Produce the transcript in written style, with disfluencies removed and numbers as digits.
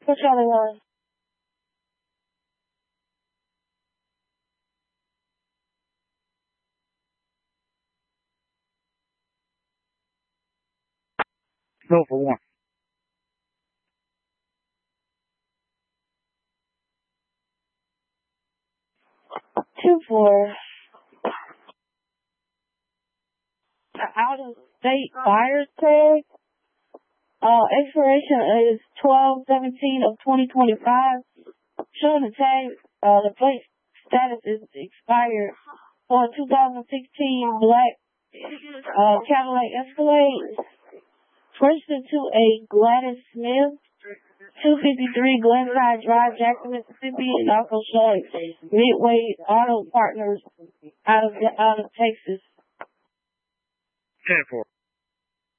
Echo Charlie 1. Go for 1. Two four. Out of state buyer's tag. Expiration is 12/17 of 2025. Showing the tag, the plate status is expired for 2016 black Cadillac Escalade. Purchased to a Gladys Smith, 253 Glenside Drive, Jackson, Mississippi, and also showing Midway Auto Partners out of Texas. 10-4.